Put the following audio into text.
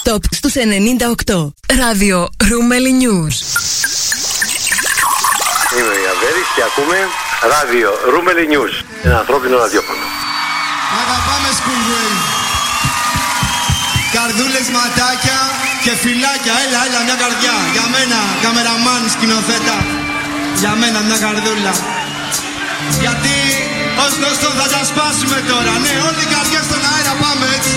Top στους 98. Ράδιο Ρούμελι News. Είμαι η Αβέρης και ακούμε Ράδιο Ρούμελι News. Ένα ανθρώπινο ραδιόφωνο. Αγαπάμε Schoolway. Καρδούλες, ματάκια και φυλάκια. Έλα, έλα, μια καρδιά. Για μένα, καμεραμάν, σκηνοθέτα. Για μένα, μια καρδούλα. Γιατί ως γνωστό θα τα σπάσουμε τώρα. Ναι, όλοι οι καρδιές στον αέρα, πάμε έτσι.